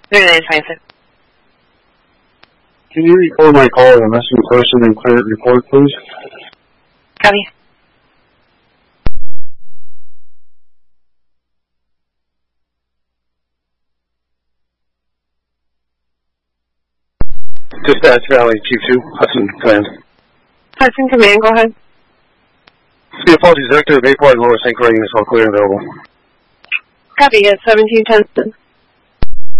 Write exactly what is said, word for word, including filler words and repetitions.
thirty-nine twenty-six. Can you record my call and message person and clear it report, please? Copy. Dispatch Valley, Chief two, Hudson Command. Hudson Command, go ahead. Speed apologies, Vector, Bayport, and Lower Saint Croix units all clear and available. Copy, at seventeen ten.